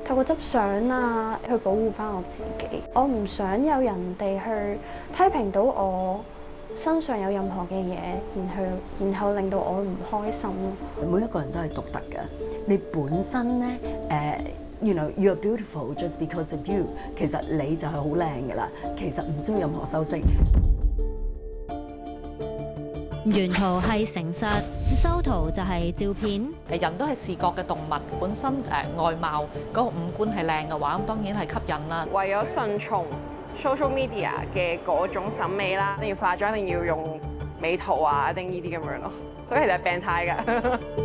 透過執相啊去保護翻我自己。我唔想有人哋去批評到我身上有任何嘅嘢，然後令到我唔開心。 每一個人都係獨特嘅，你本身咧you know you're beautiful just because of you， 其實你就係好靚㗎啦，其實唔需要任何修飾。 原圖係誠實，修圖就係照片。 人都係視覺嘅動物，本身外貌嗰個五官係靚嘅話，咁當然係吸引啦。 為咗順從 social media 嘅嗰種審美啦，一定要化妝，一定要用美圖啊，一定呢啲咁樣咯，所以其實係病態㗎。